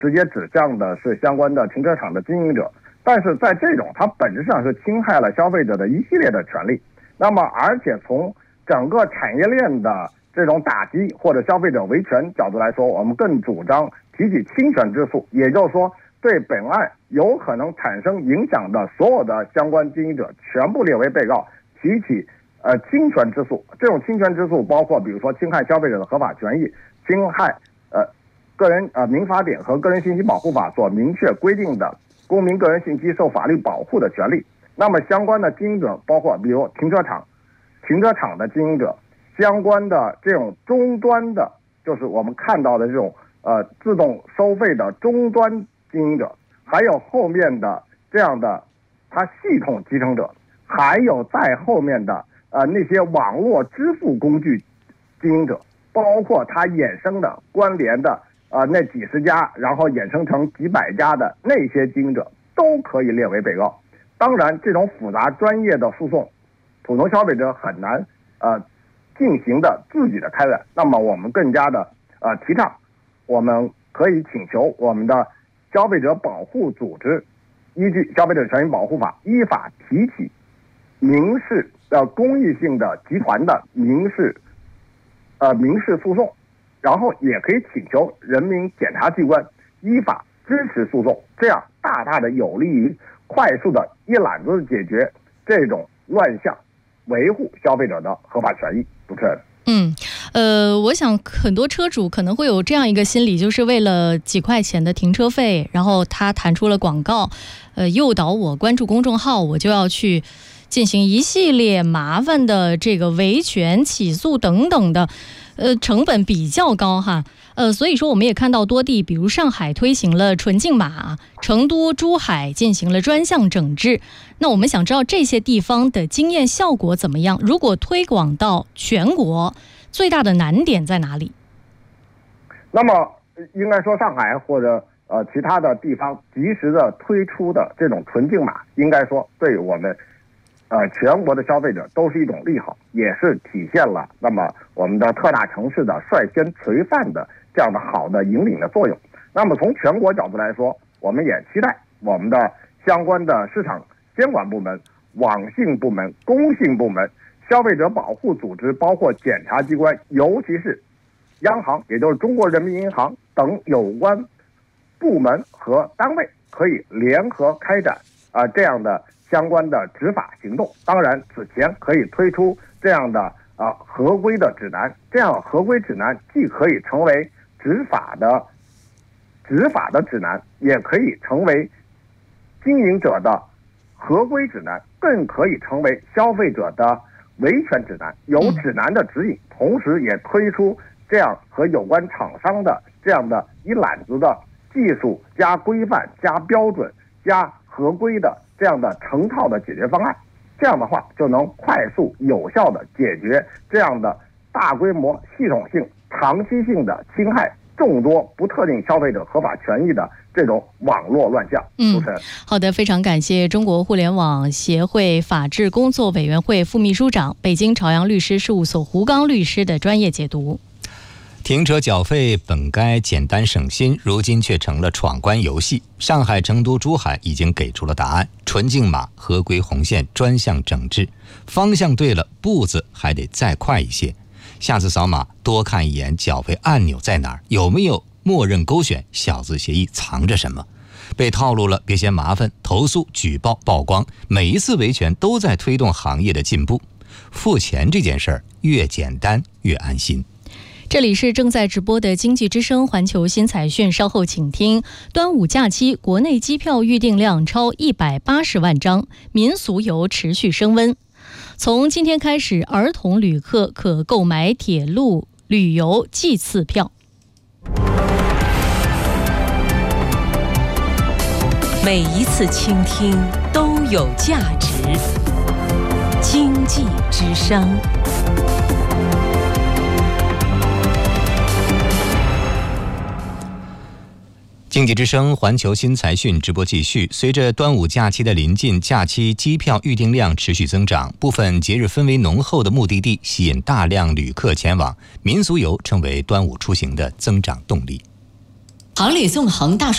直接指向的是相关的停车场的经营者，但是在这种它本质上是侵害了消费者的一系列的权利。那么而且从整个产业链的这种打击或者消费者维权角度来说，我们更主张提起侵权之诉，也就是说对本案有可能产生影响的所有的相关经营者全部列为被告，提起侵权之诉。这种侵权之诉包括比如说侵害消费者的合法权益，侵害个人民法典和个人信息保护法所明确规定的公民个人信息受法律保护的权利。那么相关的经营者包括比如停车场的经营者，相关的这种终端的，就是我们看到的这种自动收费的终端经营者，还有后面的这样的它系统集成者，还有在后面的那些网络支付工具经营者，包括它衍生的关联的那几十家，然后衍生成几百家的那些经营者都可以列为被告。当然这种复杂专业的诉讼普通消费者很难进行的自己的开展，那么我们更加的提倡我们可以请求我们的消费者保护组织依据消费者权益保护法依法提起民事公益性的集团的民事诉讼，然后也可以请求人民检察机关依法支持诉讼，这样大大的有利于快速的一揽子解决这种乱象，维护消费者的合法权益。主持人。 我想很多车主可能会有这样一个心理，就是为了几块钱的停车费，然后他弹出了广告，诱导我关注公众号，我就要去进行一系列麻烦的这个维权、起诉等等的，成本比较高哈。所以说我们也看到多地，比如上海推行了纯净码，成都、珠海进行了专项整治。那我们想知道这些地方的经验效果怎么样？如果推广到全国，最大的难点在哪里？ 那么应该说上海或者其他的地方及时的推出的这种纯净码，应该说对我们全国的消费者都是一种利好，也是体现了那么我们的特大城市的率先垂范的这样的好的引领的作用。那么从全国角度来说，我们也期待我们的相关的市场监管部门、网信部门、工信部门、消费者保护组织，包括检察机关，尤其是央行，也就是中国人民银行等有关部门和单位，可以联合开展这样的相关的执法行动。当然此前可以推出这样的合规的指南，这样合规指南既可以成为执法的指南，也可以成为经营者的合规指南，更可以成为消费者的维权指南。有指南的指引，同时也推出这样和有关厂商的这样的一揽子的技术加规范加标准加合规的这样的成套的解决方案。这样的话就能快速有效的解决这样的大规模系统性长期性的侵害众多不特定消费者合法权益的这种网络乱象。 好的，非常感谢中国互联网协会法制工作委员会副秘书长、北京朝阳律师事务所胡刚律师的专业解读。 停车缴费本该简单省心，如今却成了闯关游戏。上海、成都、珠海已经给出了答案：纯净码、合规红线专项整治。方向对了，步子还得再快一些。下次扫码多看一眼缴费按钮在哪儿，有没有默认勾选小字协议藏着什么。被套路了别嫌麻烦，投诉、举报、曝光，每一次维权都在推动行业的进步。付钱这件事儿越简单越安心。 这里是正在直播的经济之声环球新财讯，稍后请听。端午假期国内机票预订量超180万张，民俗游持续升温。从今天开始，儿童旅客可购买铁路旅游季次票。 每一次倾听都有价值。经济之声。 经济之声环球新财讯直播继续。随着端午假期的临近，假期机票预订量持续增长，部分节日氛围浓厚的目的地吸引大量旅客前往，民俗游成为端午出行的增长动力。 杭里纵横大